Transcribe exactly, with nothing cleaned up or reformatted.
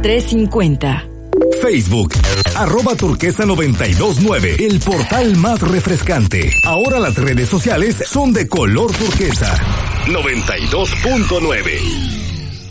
trescientos cincuenta. Facebook, arroba turquesa noventa y dos nueve, el portal más refrescante. Ahora las redes sociales son de color turquesa. noventa y dos punto nueve.